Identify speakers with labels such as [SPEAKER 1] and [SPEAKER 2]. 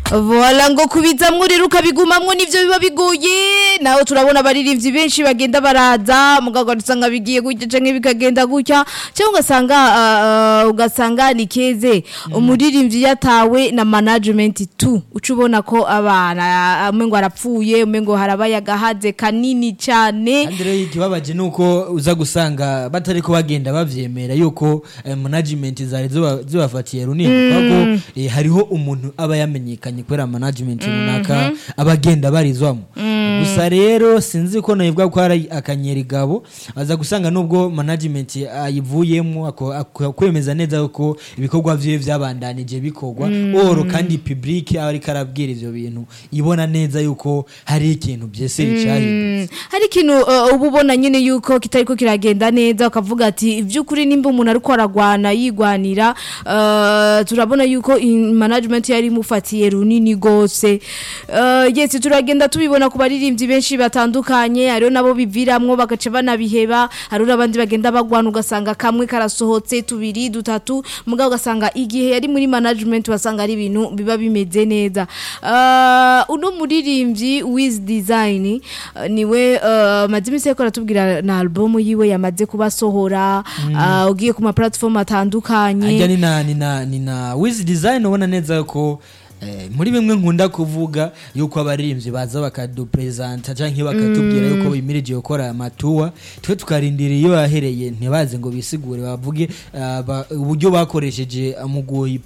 [SPEAKER 1] Voila ngo kubizamwo rero ukabigumamwo nivyo biba bigoye naho turabona abaririmbyi benshi bagenda baraza mugago dusanga bigiye gutya canke bikagenda gutya cyangwa ugasanga ni keze umuririmbyi yatawe na management tu ucubona ko abana umengo arapfuye umengo harabaye agahaze kanini cyane
[SPEAKER 2] Andre ikibabaje nuko uza gusanga batari ko bagenda bavyemera yuko management zari zibafatiye runini kuko hariho umuntu aba yamenyekanye kwera management runaka abagenda barizwamo gusa rero sinzi ko nayibwa ko ari akanyeri gabo aza gusanga nubwo management ayivuyemo kwemeza neza uko ibikorwa vye vyabandanije bikorwa oro kandi public ari karabwira ivyo bintu ibona neza yuko hari ikintu byese cyahindutse
[SPEAKER 1] hari ikintu ububona nyine yuko kitariko kiragenda neza ukavuga ati ivy'ukuri nimba umuntu ariko aragwana yigwanira turabona yuko management yari mufatiye runini gose yes turagenda tubibona ku baririmbyi benshi batandukanye hariho nabo biviramwo bagace banabiheba hariho abandi bagenda bagwana ugasanga kamwe karasohotse tubiri dutatu mugabo ugasanga igihe yari muri management basanga ari ibintu biba bimeze neza uno muririmbyi Wiz Design niwe mazimise ko ratubwira na album yiwe yamaze kubasohora ugiye ku ma platform atandukanye
[SPEAKER 2] ajya ni na Wiz Design ubona neza ko muri bimwe nkunda kuvuga yuko abaririmbyi baza bakadupresenta canke bakatubwira yuko bimirije gukora amatuwa twe tukarindira iyo yahereye ntibaze ngo bisigure bavuge uburyo bakoresheje mu